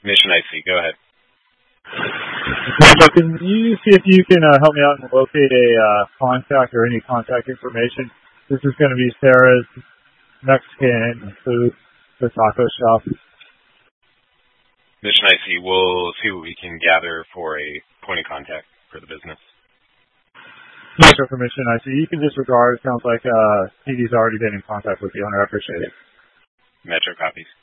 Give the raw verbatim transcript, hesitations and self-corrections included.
Mission I C, go ahead. So can you see if you can uh, help me out and locate a uh, contact or any contact information? This is going to be Sarah's Mexican food, the taco shop. Mission I C, we'll see what we can gather for a point of contact for the business. Metro for Mission I C. You can disregard. It sounds like uh, T D's already been in contact with the owner. I appreciate it. Metro copies.